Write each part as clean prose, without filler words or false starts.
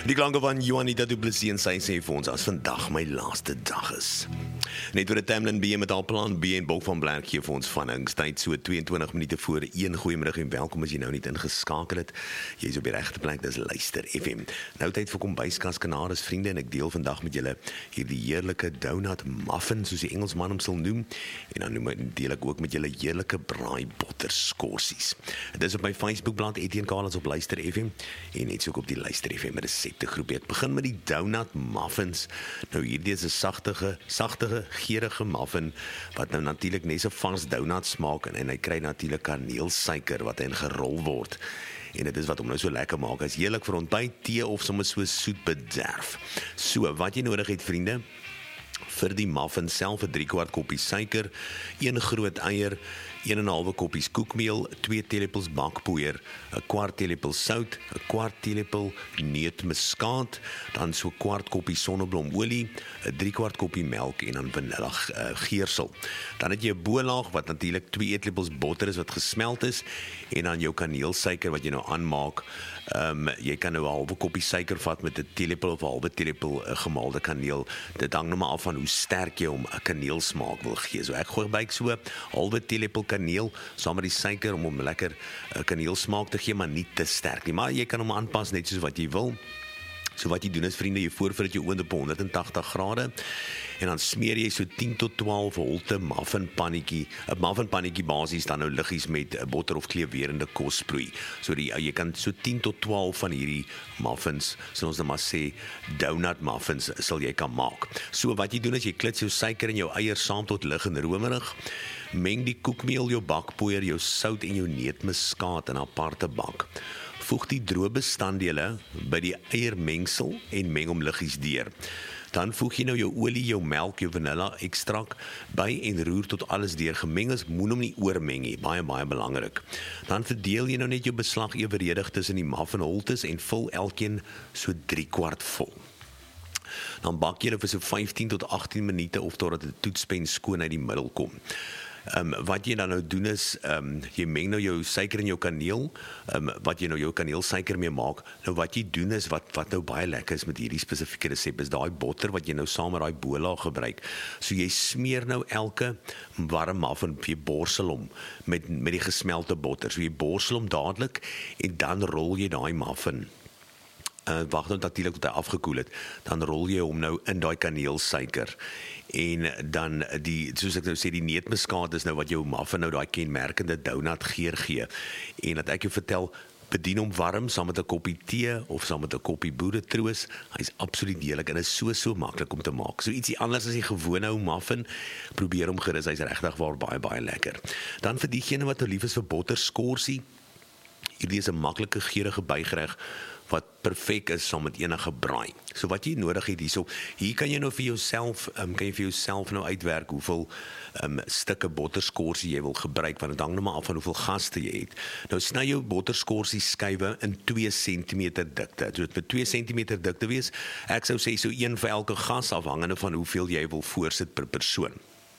Die klanke van Juanita Du Plessis en sy sê vir ons as vandag my laaste dag is. Net oor die Tamlin B met al plan B en Bok van Blerk gee vir ons vanningstyd so 22 minute voor 1. Goeiemiddag en welkom as jy nou net ingeskakel het. Jy is op die regte plek, dis Luister FM. Nou tyd vir kombuiskas kanaries vriende en ek deel vandag met julle hierdie heerlike donut muffin soos die Engelsman hom sal noem en dan deel ek ook met julle heerlike braai botter skorsies. Dit is op my Facebookblad Etienne Carlos op Luister FM en net so ook op die Luister FM reseptegroep. Ek begin met die donut muffins. Nou hierdie is 'n sagtige, geurende muffin wat nou natuurlik net so vars donut smaak en hy kry natuurlik kaneelsuiker wat in gerol word. En dit is wat hom nou so lekker maak. Is heerlik vir ontbyt, tee of sommer so soet bederf. So, wat jy nodig het vriende, vir die muffin self 'n 3/4 koppie suiker, 1 groot eier, 1,5 koppies koekmeel, 2 teelepels bakpoeier, 'n kwart teelepel sout, 'n kwart teelepel neutmuskaat, dan so 'n kwart koppie sonneblomolie, 'n 3/4 koppie melk en dan vanilla geursel. Dan het jy 'n bolaag wat natuurlik 2 eetlepels botter is wat gesmelt is en dan jou kaneelsuiker wat jy nou aanmaak. Jy kan nou 'n halwe koppie suiker vat met 'n teelepel of 'n halwe teelepel gemaalde kaneel. Dit hang nou maar af van hoe sterk jy hom 'n kaneelsmaak wil gee. So ek gooi by so 'n halwe teelepel kaneel saam met die suiker om hom lekker kaneelsmaak te gee, maar nie te sterk nie. Maar jy kan hom aanpas net soos wat jy wil. So wat jy doen is vriende, jy voorvrit jou oond op 180 grade en dan smeer jy so 10 tot 12 holte muffinpannetjie, 'n muffinpannetjie basies dan nou liggies met botter of kleurwerende kosproei. So jy kan so 10 tot 12 van hierdie muffins, so ons dan maar sê donut muffins sal jy kan maak. So wat jy doen is jy klits jou suiker en jou eier saam tot lig en romerig. Meng die koekmeel, jou bakpoeier, jou sout en jou neutmuskaat in 'n aparte bak. Voeg die droë bestanddele by die eiermengsel en meng hom liggies deur. Dan voeg jy nou jou olie, jou melk, jou vanilla ekstrak by en roer tot alles deur gemeng is, moet hom nie oormeng nie, baie belangrik. Dan verdeel jy nou net jou beslag evenredig tussen die muffinholtes en vul elkeen so 3/4 vol. Dan bak jy dit vir so 15 tot 18 minute of totdat die toetspen skoon uit die middel kom. Wat jy dan nou doen is, jy meng nou jou suiker en jou kaneel, wat jy nou jou kaneelsuiker mee maak. Nou wat jy doen is, wat nou baie lekker is met hierdie spesifieke resep, is daai botter wat jy nou saam met daai bolaag gebruik. So jy smeer nou elke warm muffin, jy borsel hom met die gesmelte botter. So jy borsel hom dadelik en dan rol jy daai muffin. Wag nou natuurlik tot hy afgekoel het, dan rol jy hom nou in daai kaneelsuiker en dan soos ek nou sê, die neutmuskaat is nou wat jou muffin nou daai kenmerkende donut geur gee. En dat ek jou vertel, bedien hom warm saam met 'n koppie tee of saam met 'n koppie boeretroos. Hy's absoluut heerlik en is so maklik om te maak. So ietsie anders as die gewone ou muffin, probeer hom gerus, hy's regtig waar baie lekker. Dan vir diegene wat nou lief is vir botterskorsie, hierdie is 'n maklike geurende bygereg wat perfek is saam met enige braai. So wat jy nodig het hier kan jy nou vir jouself nou uitwerk hoeveel stukke botterskorsie jy wil gebruik, want dit hang nou maar af van hoeveel gaste jy het. Nou sny jou botterskorsie skywe in 2 cm dikte. So dit moet 2 cm dikte wees. Ek sou sê so 1 vir elke gas afhangende van hoeveel jy wil voorsit per persoon.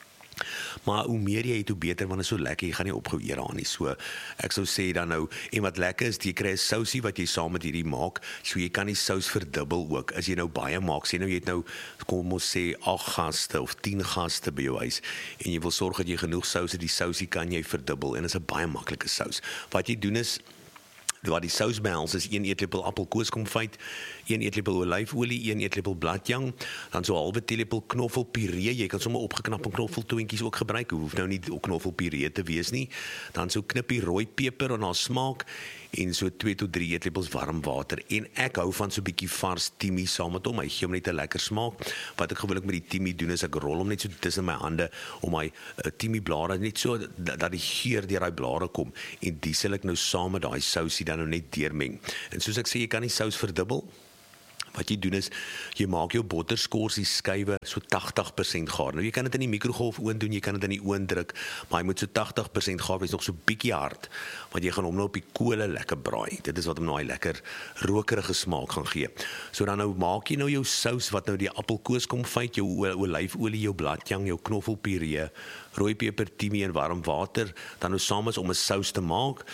Maar hoe meer jy het, hoe beter, want dit is so lekker, jy gaan nie ophou eet aan nie. So ek sou sê dan nou, en wat lekker is, jy kry 'n sousie wat jy saam met hierdie maak, so jy kan die sous verdubbel ook. As jy nou baie maak, sê nou jy het nou, kom ons sê 8 gaste of 10 gaste by jou huis, en jy wil sorg dat jy genoeg sous het, die sousie kan jy verdubbel, en dit is 'n baie maklike sous. Wat jy doen is, wat die sous behels is 1 eetlepel appelkoeskonfyt, 1 eetlepel olyfolie, 1 eetlepel bladjang, dan so 'n halwe teelepel knoffelpuree. Jy kan sommer opgeknapte knoffeltoontjies ook gebruik. Hoef nou nie knoffelpuree te wees nie. Dan so knippie rooi peper na smaak en so 2 tot 3 eetlepels warm water. En ek hou van so 'n bietjie vars timie saam met hom. Hy gee hom net 'n lekker smaak. Wat ek gewoonlik met die timie doen is ek rol hom net so tussen my hande om my timieblare net so dat die geur deur daai blare kom en dis sal ek nou saam met daai sousie dan nou net deurmeng. En soos ek sê, jy kan die sous verdubbel. Wat jy doen is, jy maak jou botterskorsie skywe so 80% gaar. Nou jy kan dit in die mikrogolfoond doen, jy kan dit in die oond druk, maar hy moet so 80% gaar wees, nog so bietjie hard, want jy gaan hom nou op die kole lekker braai. Dit is wat hom nou 'n lekker rokerige smaak gaan gee. So dan nou maak jy nou jou sous wat nou die appelkoeskonfyt, jou olyfolie, jou bladjang, jou knoffelpuree, rooi peper, timie en warm water, dan nou saam is om 'n sous te maak.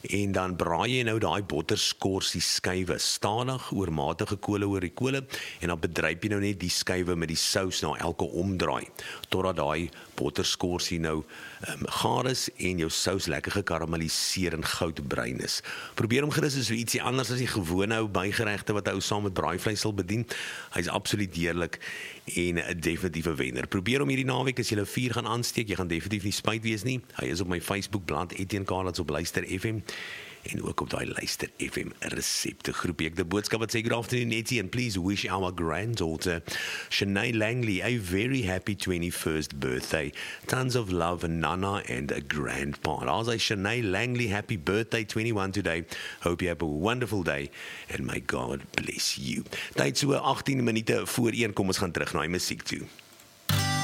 En dan braai jy nou daai botterskorsie skywe stadig oor matige kolle oor die kolle en dan bedryp jy nou net die skywe met die sous na elke omdraai totdat daai botterskorsie nou gaar is en jou sous lekker gekarameliseer en goudbruin is. Probeer hom gerus so ietsie anders as die gewone ou bygeregte wat ou saam met braaivleis sal bedien. Hy's absoluut heerlik en 'n definitiewe wenner. Probeer hom hierdie naweek as jy 'n vuur gaan aansteek, jy gaan definitief nie spyt wees nie. Hy is op my Facebook-blad Etienne Karlats op Luister FM en ook op daai Luister FM resepte groepie. Ek die boodskap wat sê good afternoon Etienne, and please wish our granddaughter Shanae Langley a very happy 21st birthday. Tons of love and Nana and a grandpa. I'll say Shanae Langley, happy birthday 21 today. Hope you have a wonderful day and may God bless you. Tyd so 18 minute voor 1, kom ons gaan terug na die musiek toe.